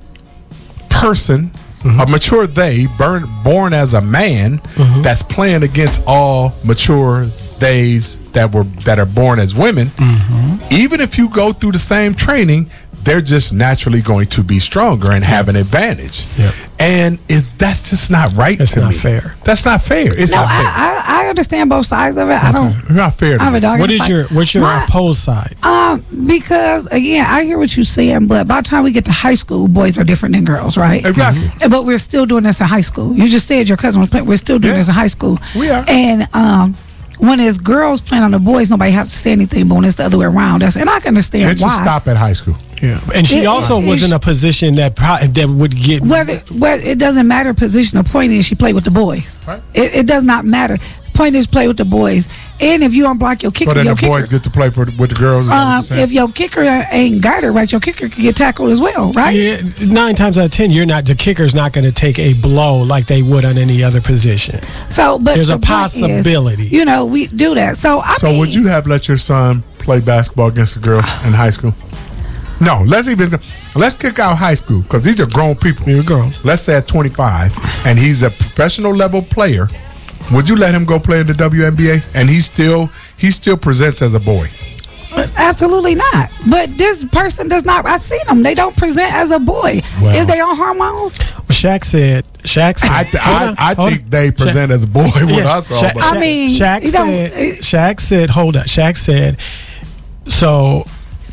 person. Mm-hmm. A mature they, born, born as a man, mm-hmm. that's playing against all mature theys that were that are born as women. Mm-hmm. Even if you go through the same training, they're just naturally going to be stronger and have an advantage. Yep. And it, that's just not right that's to not me. fair. That's not fair. It's no, not fair. I, I, I understand both sides of it. Okay. I don't. It's not fair. To I have a dog what is fight. your what's your My, opposed side? Um, because again, I hear what you're saying, but by the time we get to high school, boys are different than girls, right? Exactly. Mm-hmm. But we're still doing this in high school. You just said your cousin was playing. We're still doing yeah. this in high school. We are. And um. When it's girls playing on the boys, nobody have to say anything. But when it's the other way around, that's and I can understand it why. Just stop at high school. Yeah, and she it, also it, was in a position that pro- that would get whether whether it doesn't matter position. The point is she played with the boys. Right. It, it does not matter. The point is play with the boys. And if you unblock your kicker, so then your the kicker, boys get to play for, with the girls. Um, if your kicker ain't guarded right, your kicker can get tackled as well, right? Yeah, nine times out of ten, you're not. The kicker's not going to take a blow like they would on any other position. So, but there's the a possibility. Is, you know, we do that. So, I so mean, would you have let your son play basketball against a girl in high school? No, let's even let's kick out high school because these are grown people. You're grown. Let's say at twenty-five, and he's a professional level player. Would you let him go play in the W N B A? And he still he still presents as a boy. Absolutely not. But this person does not. I seen them. They don't present as a boy. Well, is they on hormones? Well, Shaq said. Shaq said. I, th- I, on, I think on. they present Shaq, as a boy. When yeah, I saw, Shaq, but. I mean, Shaq said. Shaq said. Hold up. Shaq said. So,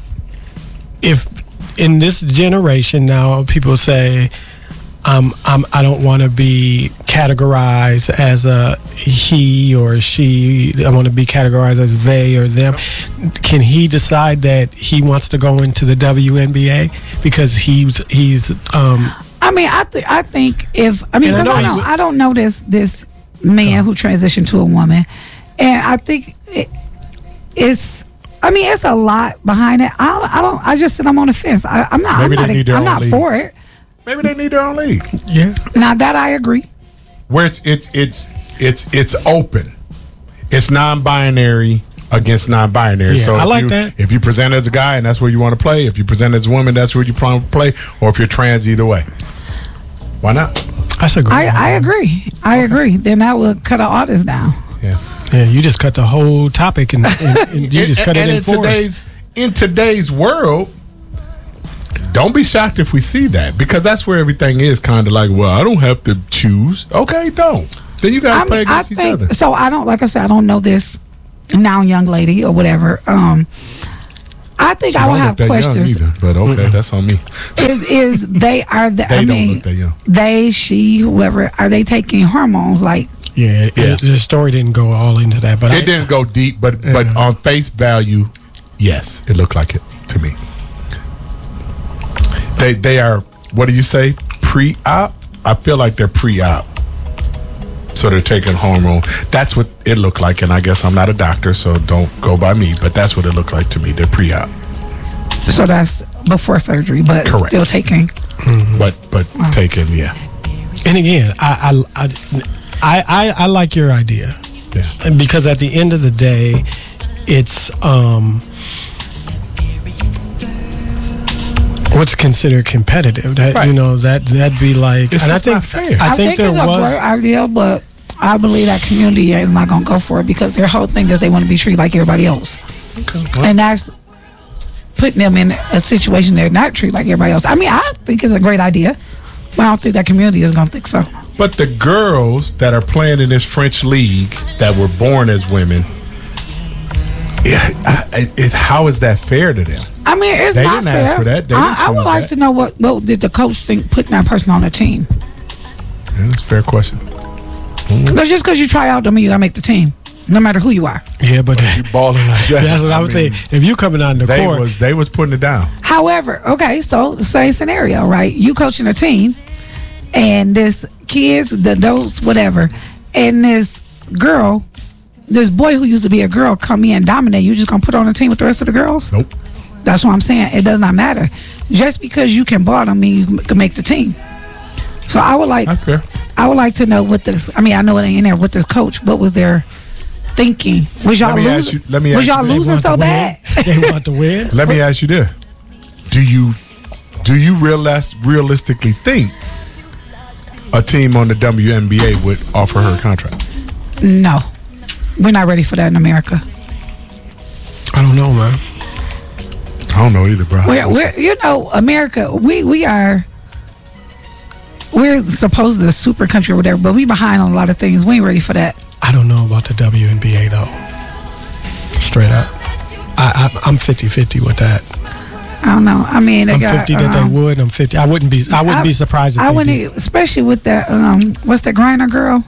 if in this generation now, people say. Um, I'm, I don't want to be categorized as a he or she. I want to be categorized as they or them. Can he decide that he wants to go into the W N B A because he's he's? Um, I mean, I think I think if I mean, I, know I, don't, I don't know this this man who transitioned to a woman, and I think it, it's. I mean, it's a lot behind it. I, I don't. I just said I'm on the fence. I, I'm not. Maybe I'm they not, need their I'm own not league. for it. Maybe they need their own league. Yeah. Now that I agree. Where it's it's it's it's it's open. It's non-binary against non-binary. Yeah, so I if like you, that. If you present as a guy and that's where you want to play, if you present as a woman, that's where you plan to play, or if you're trans, either way. Why not? That's a great I, I agree. I okay. agree. Then I would cut all this down. Yeah. Yeah, you just cut the whole topic and, and, and you just cut and, it and in four. Today's, in today's world, don't be shocked if we see that because that's where everything is kind of like, well, I don't have to choose. Okay, don't. Then you got to play mean, against I each think, other. So I don't, like I said, I don't know this now young lady or whatever. Um, I think She I would don't have look that questions. young either, but okay, mm-hmm. that's on me. Is is they are the, they I don't mean look that young. They, she, whoever, are they taking hormones like? Yeah, yeah. It, the story didn't go all into that, but it I, didn't go deep. But yeah. but on face value, yes, it looked like it to me. They they are, what do you say, pre-op? I feel like they're pre-op. So they're taking hormone. That's what it looked like, and I guess I'm not a doctor, so don't go by me, but that's what it looked like to me. They're pre-op. So that's before surgery, but correct. Still taking. Mm-hmm. But but wow. taking, yeah. And again, I I, I I I I like your idea. Yeah. Because at the end of the day, it's um what's considered competitive. That right. you know that that'd be like, it's and I think not fair. I, I think, think there it's was a great idea, but I believe that community is not going to go for it because their whole thing is they want to be treated like everybody else, okay. well. and that's putting them in a situation they're not treated like everybody else. I mean, I think it's a great idea, but I don't think that community is going to think so. But the girls that are playing in this French league that were born as women, it, it, how is that fair to them? I mean, it's they not didn't fair. Ask for that. They I, I would like that. to know what, what did the coach think putting that person on the team? Yeah, that's a fair question. Mm-hmm. Because just because you try out, don't mean you got to make the team, no matter who you are. Yeah, but you balling like that. That's what I, I was saying. If you coming on the they court, was they was putting it down. However, okay, so same scenario, right? You coaching a team, and this kids, the adults, whatever, and this girl, this boy who used to be a girl, come in and dominate. You just gonna put her on a team with the rest of the girls? Nope. That's what I'm saying. It does not matter. Just because you can ball don't mean you can make the team. So I would like, okay. I would like to know what this. I mean, I know it ain't in there with this coach. What was their thinking? Was y'all let me losing? Ask you, let me was ask y'all you, losing so bad? They want to win. Let me ask you this: Do you do you realize, realistically think a team on the W N B A would offer her a contract? No, we're not ready for that in America. I don't know, man. I don't know either, bro. We're, we're, you know, America, we, we are, we're supposed to be a super country or whatever, but we behind on a lot of things. We ain't ready for that. I don't know about the W N B A, though. Straight up. I, I, I'm fifty-fifty with that. I don't know. I mean, they I'm got, fifty that um, they would. I'm fifty. I wouldn't be. I wouldn't I, be surprised if I they wouldn't, did. especially with that. Um, what's that Griner girl?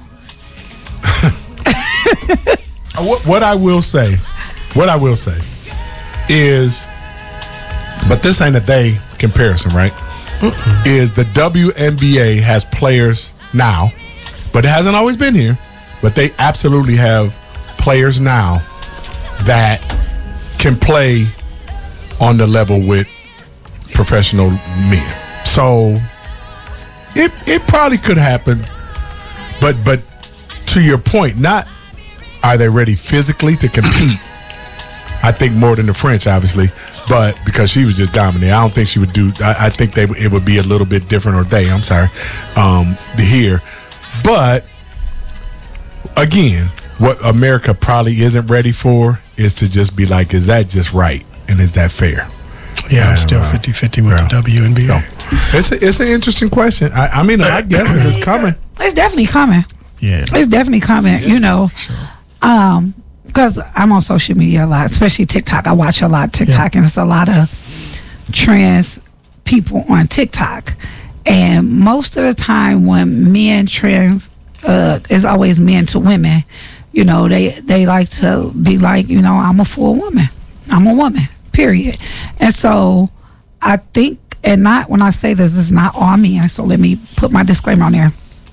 what, what I will say, what I will say, is, but this ain't a they comparison, right? Mm-mm. Is the W N B A has players now, but it hasn't always been here. But they absolutely have players now that can play on the level with professional men. So it it probably could happen, but but to your point, not are they ready physically to compete? I think more than the French, obviously, but because she was just dominating, I don't think she would do. I, I think they it would be a little bit different, or they, I'm sorry, um, here, but again, what America probably isn't ready for is to just be like, is that just right? And is that fair? Yeah, I'm still fifty-fifty with yeah. the W N B A. It's a, it's an interesting question. I, I mean, I guess it's coming. It's definitely coming. Yeah. It's definitely coming, yeah, you know. Sure. Um, because I'm on social media a lot, especially TikTok. I watch a lot of TikTok, yeah. and it's a lot of trans people on TikTok. And most of the time when men trans, uh, it's always men to women, you know, they, they like to be like, you know, I'm a full woman. I'm a woman, period. And so I think, and not when I say this, this is not all men, so let me put my disclaimer on there.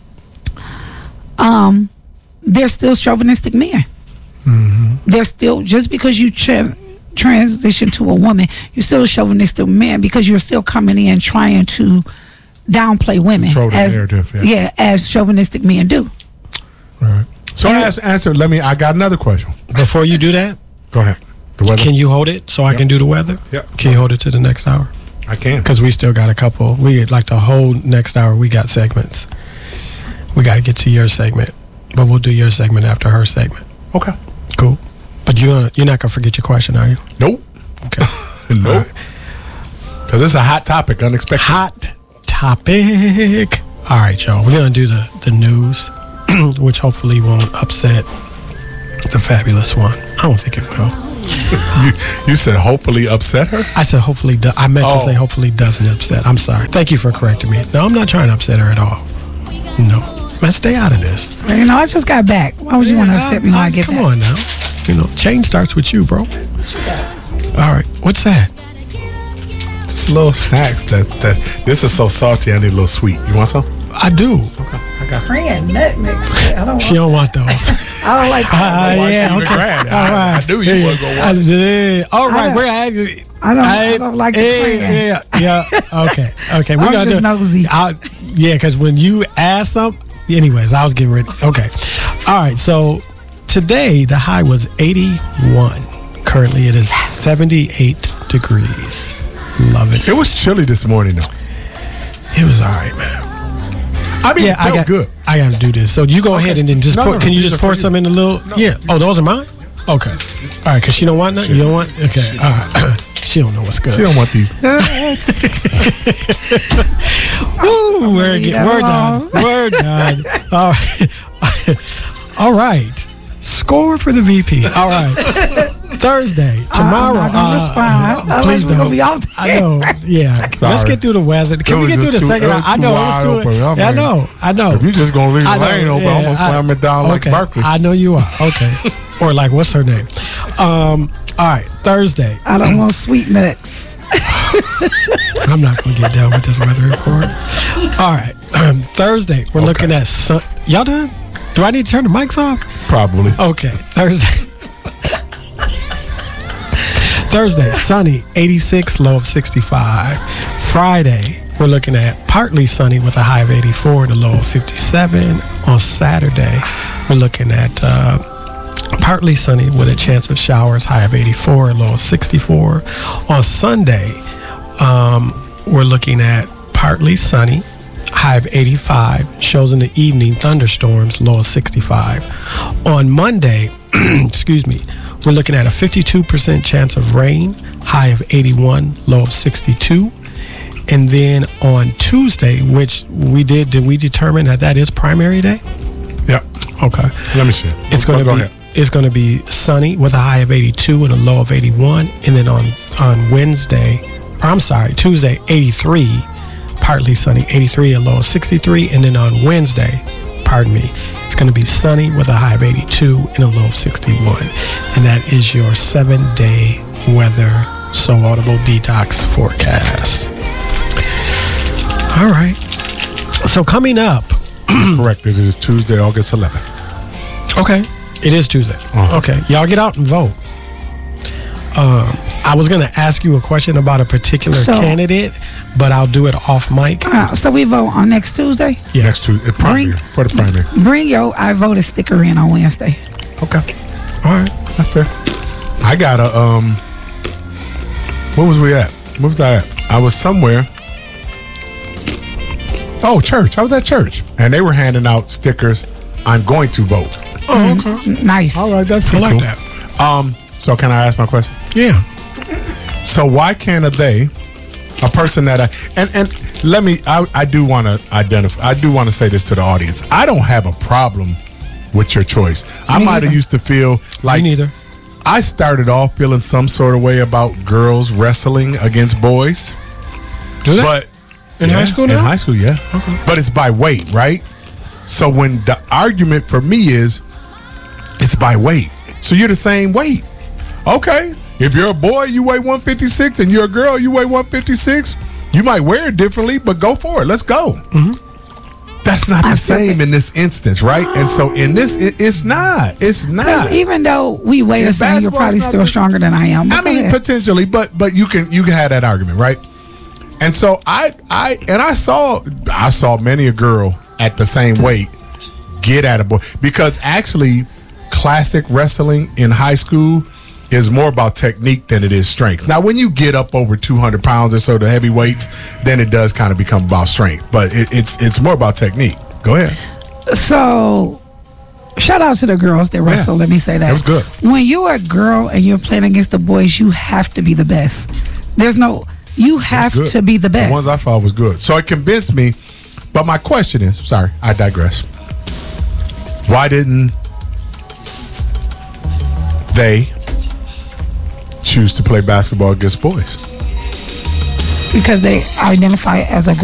Um, they're still chauvinistic men. Mm-hmm. They're still, just because you tra- transition to a woman, you're still a chauvinistic man because you're still coming in trying to downplay women. Control the as, narrative, yeah. yeah, as chauvinistic men do. Right. So I asked, answer, let me, I got another question. Before you do that, go ahead. The weather? Can you hold it so I yep. can do the weather? Yep. Can you hold it to the next hour? I can. Because we still got a couple. We like the whole next hour, we got segments. We got to get to your segment, but we'll do your segment after her segment. Okay. Cool. But you're gonna, you're not going to forget your question, are you? Nope. Okay. Nope. Because right. It's a hot topic, unexpected. Hot topic. All right, y'all. We're going to do the, the news, which hopefully won't upset the fabulous one. I don't think it will. you, you said hopefully upset her? I said hopefully. Do- I meant Oh. to say hopefully doesn't upset. I'm sorry. Thank you for correcting me. No, I'm not trying to upset her at all. No, man, stay out of this. You know, I just got back. Why would you want to upset me when I, I get come back? on now. You know, change starts with you, bro. All right, what's that? Just little snacks. That that this is so salty. I need a little sweet. You want some? I do. Crayon nut mix. I don't She don't want those. I don't like Uh, that. Why she yeah, even okay. grab it? All I- right. I knew you Yeah. wasn't gonna I want did. All right, I- we're actually. I don't- I don't like the crayon. Yeah, yeah, yeah. Okay, okay. We I'm gotta just do. nosy. I, yeah, because when you asked something, anyways, I was getting ready. Okay, all right. So today the high was eighty-one. Currently, it is seventy-eight degrees. Love it. It was chilly this morning, though. It was all right, man. I mean, Yeah, it I felt got. good. I got to do this. So you go ahead and then just No, pour. no, Can no, you these just are pour for some you. in a little? Yeah. Oh, those are mine. Okay. All right, because she don't want none. You don't want. Okay. All right. She don't know what's good. She don't want these. Woo, we're, leave get, that we're done. alone. We're done. All right. All right. Score for the V P. All right. Thursday, tomorrow. I'm not gonna respond. Otherwise please we're gonna don't. be all I know. Yeah. Let's Sorry. get through the weather. Can It we was get through the just too- second? it was I too know. wide Let's do it. open. I Yeah, I mean, know. I know. If you just gonna leave the I know, lane open, yeah, I'm gonna I- slam it down like okay. Berkeley. I know you are. Okay. Or like, what's her name? Um. All right. Thursday. I don't want sweet nuts. I'm not going to get done with this weather report. All right. Thursday, we're Okay. looking at sun. Y'all done? Do I need to turn the mics off? Probably. Okay. Thursday. Thursday, sunny, eighty-six, low of sixty-five. Friday, we're looking at partly sunny with a high of eighty-four and a low of fifty-seven. On Saturday, we're looking at uh, partly sunny with a chance of showers, high of eighty-four, low of sixty-four. On Sunday, um, we're looking at partly sunny, high of eighty-five, shows in the evening thunderstorms, low of sixty-five. On Monday, excuse me, we're looking at a fifty-two percent chance of rain, high of eighty-one, low of sixty-two. And then on Tuesday, which we did, did we determine that that is primary day? Yep. Okay. Let me see. It's going to Go be ahead. it's going to be sunny with a high of eighty-two and a low of eighty-one, and then on on Wednesday, or I'm sorry, Tuesday, eighty-three, partly sunny, eighty-three, a low of sixty-three, and then on Wednesday, pardon me, it's going to be sunny with a high of eighty-two and a low of sixty-one, and that is your seven-day weather So Audible Detox forecast. All right. So coming up. Correct. It is Tuesday, August eleventh. Okay. It is Tuesday. Uh-huh. Okay. Y'all get out and vote. Um, I was going to ask you a question about a particular So- candidate, but I'll do it off mic. Uh, so we vote on next Tuesday. Yeah. Next Tuesday. Primary. Bring- For the primary. Bring your I voted sticker in on Wednesday. Okay. All right. That's fair. I got a, um, where was we at? Where was I at? I was somewhere. Oh, church. I was at church. And they were handing out stickers. I'm going to vote. Oh, okay. Nice. All right. That's I pretty like cool. that. Um, so can I ask my question? Yeah. So why can't a they, a person that I, and, and let me, I, I do want to identify, I do want to say this to the audience. I don't have a problem with your choice. I Me might have neither. used to feel like, Me neither. I started off feeling some sort of way about girls wrestling against boys. Do that? But In yeah, high school In now? high school, yeah. Okay. But it's by weight, right? So when the argument for me is it's by weight. So you're the same weight. Okay. If you're a boy, you weigh one fifty-six, and you're a girl, you weigh one fifty-six. You might wear it differently, but go for it. Let's go. Mm-hmm. That's not I the feel same it. in this instance, right? And so in this, it, it's not. It's not. 'Cause even though we weigh In the same, you're basketball, probably it's not still the- stronger than I am. I But go mean, ahead. potentially, but but you can you can have that argument, right? And so I I and I saw I saw many a girl at the same weight get at a boy, because actually classic wrestling in high school is more about technique than it is strength. Now, when you get up over two hundred pounds or so, the heavy weights, then it does kind of become about strength. But it, it's it's more about technique. Go ahead. So, shout out to the girls that wrestle. Let me say that. It was good. When you're a girl and you're playing against the boys, you have to be the best. There's no, you have Good. to be the best. The ones I saw was good. So it convinced me. But my question is, sorry, I digress. Why didn't they choose to play basketball against boys? Because they identify as a